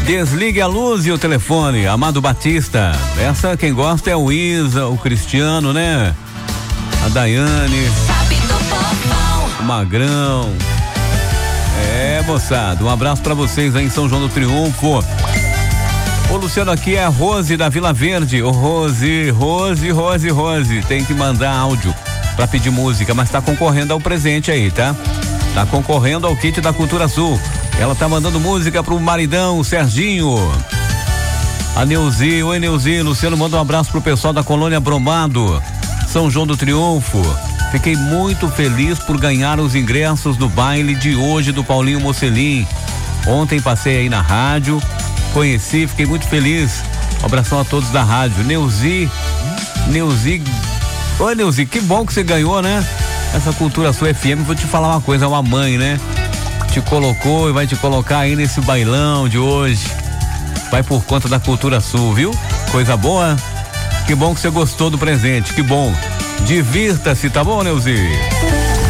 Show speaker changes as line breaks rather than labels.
Desligue a luz e o telefone, Amado Batista. Essa quem gosta é o Isa, o Cristiano, né? A Daiane, o Magrão. Moçada, um abraço pra vocês aí em São João do Triunfo. O Luciano aqui é a Rose da Vila Verde. Ô Rose. Tem que mandar áudio pra pedir música, mas tá concorrendo ao presente aí, tá? Tá concorrendo ao kit da Cultura Sul. Ela tá mandando música pro maridão, Serginho. A Neuzi, oi Neuzi, Luciano manda um abraço pro pessoal da Colônia Bromado, São João do Triunfo. Fiquei muito feliz por ganhar os ingressos do baile de hoje do Paulinho Mocelin. Ontem passei aí na rádio, conheci, fiquei muito feliz. Um abração a todos da rádio. Neuzi, oi Neuzi, que bom que você ganhou, né? Essa Cultura Sul FM, vou te falar uma coisa, é uma mãe, né? Te colocou e vai te colocar aí nesse bailão de hoje. Vai por conta da Cultura Sul, viu? Coisa boa. Que bom que você gostou do presente, que bom. Divirta-se, tá bom, Neuzi?